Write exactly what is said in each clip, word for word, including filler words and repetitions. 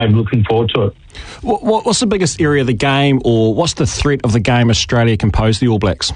I'm looking forward to it. What, what's the biggest area of the game, or what's the threat of the game Australia can pose the All Blacks?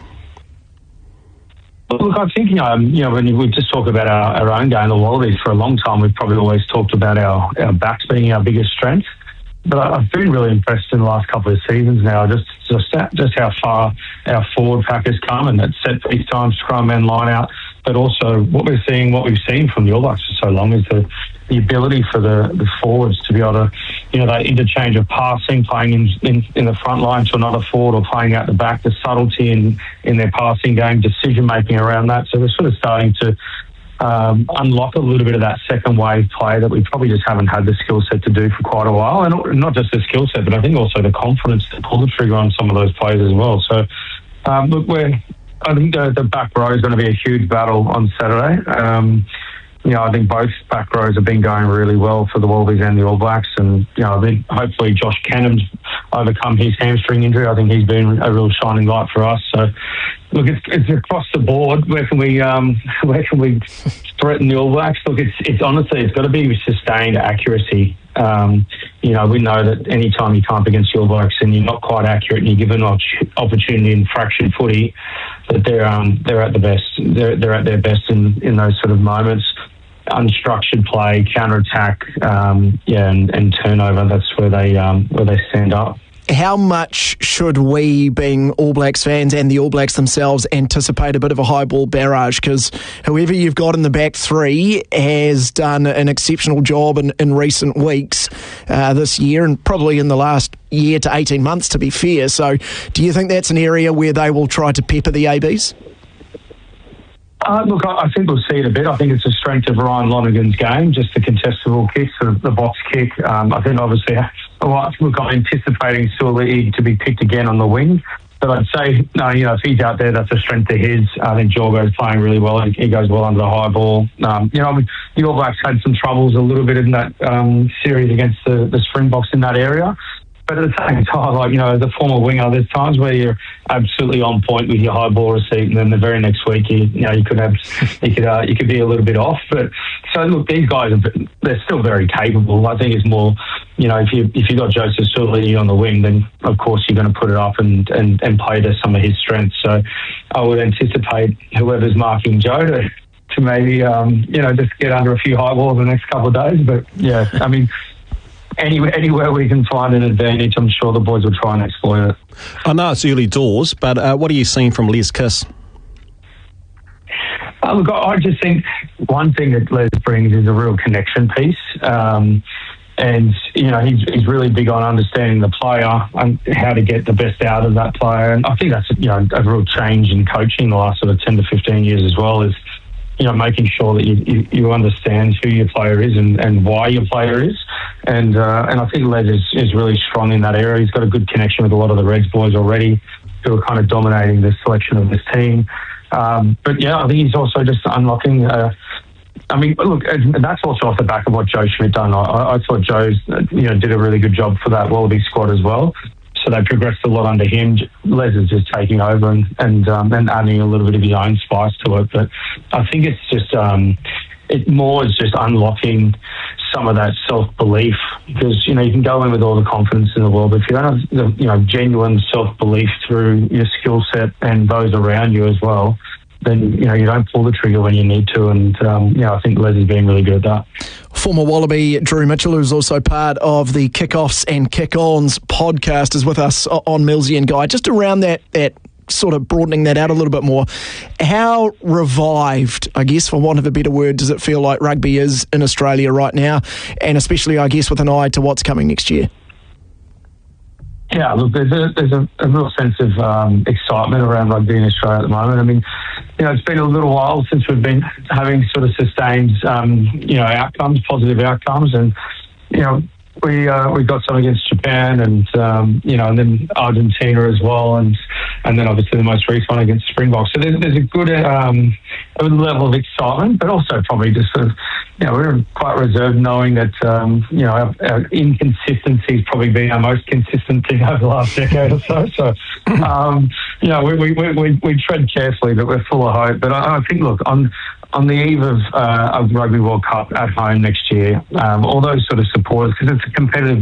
Look, I think, um, you know, when we just talk about our, our own game, the Wallabies, for a long time, we've probably always talked about our, our backs being our biggest strength. But I've been really impressed in the last couple of seasons now, just just, just how far our forward pack has come, and that set piece time, scrum and line out. But also what we're seeing, what we've seen from the All Blacks for so long is the, the ability for the, the forwards to be able to, you know, that interchange of passing, playing in, in, in the front line to another forward or playing out the back, the subtlety in, in their passing game, decision-making around that. So we're sort of starting to um, unlock a little bit of that second wave play that we probably just haven't had the skill set to do for quite a while. And not just the skill set, but I think also the confidence to pull the trigger on some of those plays as well. So, um, look, we're... I think the, the back row is going to be a huge battle on Saturday. Um, you know, I think both back rows have been going really well for the Wallabies and the All Blacks, and you know, I think hopefully Josh Cannon's overcome his hamstring injury. I think he's been a real shining light for us. So, look, it's, it's across the board. Where can we, um, where can we threaten the All Blacks? Look, it's, it's honestly, it's got to be sustained accuracy. Um, you know, we know that any time you come up against the All Blacks and you're not quite accurate and you're given an opportunity in fractured footy, that they're um, they're at the best. They're they're at their best in, in those sort of moments. Unstructured play, counter attack, um, yeah, and, and turnover. That's where they um, where they stand up. How much should we, being All Blacks fans and the All Blacks themselves, anticipate a bit of a high ball barrage? Because whoever you've got in the back three has done an exceptional job in, in recent weeks uh, this year, and probably in the last year to eighteen months, to be fair. So do you think that's an area where they will try to pepper the A Bs? Uh, look, I, I think we'll see it a bit. I think it's a strength of Ryan Lonergan's game, just the contestable kicks, the, the box kick. Um, I think obviously, well, look, I'm anticipating Suaalii to be picked again on the wing. But I'd say, no, you know, if he's out there, that's a strength of his. I think Jorgo's playing really well. He goes well under the high ball. Um, you know, I mean, the All Blacks had some troubles a little bit in that um, series against the, the Springboks in that area. But at the same time, like, you know, as a former winger, there's times where you're absolutely on point with your high ball receipt, and then the very next week, you, you know, you could have, you could, uh, you could be a little bit off. But so look, these guys are, they're still very capable. I think it's more, you know, if you if you got Joseph Suaalii on the wing, then of course you're going to put it up and, and, and play to some of his strengths. So I would anticipate whoever's marking Joe to, to maybe, um, you know, just get under a few high balls the next couple of days. But yeah, I mean. Anywhere, anywhere we can find an advantage, I'm sure the boys will try and exploit it. I know it's early doors, but uh, what are you seeing from Les Kiss? Uh, look, I just think one thing that Les brings is a real connection piece. Um, and, you know, he's, he's really big on understanding the player and how to get the best out of that player. And I think that's, you know, a real change in coaching the last sort of ten to fifteen years as well, is, you know, making sure that you, you, you understand who your player is and, and why your player is. And uh, and I think Les is, is really strong in that area. He's got a good connection with a lot of the Reds boys already, who are kind of dominating the selection of this team. Um, but yeah, I think he's also just unlocking. Uh, I mean, look, and that's also off the back of what Joe Schmidt done. I, I thought Joe's, you know, did a really good job for that Wallaby squad as well. So they progressed a lot under him. Les is just taking over and and, um, and adding a little bit of his own spice to it. But I think it's just um, it more is just unlocking some of that self-belief, because, you know, you can go in with all the confidence in the world, but if you don't have the, you know, genuine self-belief through your skill set and those around you as well, then, you know, you don't pull the trigger when you need to. And, um, you know, I think Les is being really good at that. Former Wallaby Drew Mitchell, who's also part of the Kickoffs and Kick-Ons podcast, is with us on Millsy and Guy. Just around that that sort of broadening that out a little bit more, how revived, I guess, for want of a better word, does it feel like rugby is in Australia right now, and especially, I guess, with an eye to what's coming next year? Yeah, look, there's a there's a, a real sense of um, excitement around rugby in Australia at the moment. I mean, you know, it's been a little while since we've been having sort of sustained, um, you know, outcomes, positive outcomes, and, you know, we uh, we got some against Japan and, um, you know, and then Argentina as well, and and then obviously the most recent one against Springboks. So there's, there's a good um, a level of excitement, but also probably just sort of, you know, we're quite reserved knowing that, um, you know, our, our inconsistency has probably been our most consistent thing over the last decade or so. So, um, you know, we, we, we, we tread carefully, but we're full of hope. But I, I think, look, on on the eve of uh, a Rugby World Cup at home next year, um, all those sort of supporters, because it's a competitive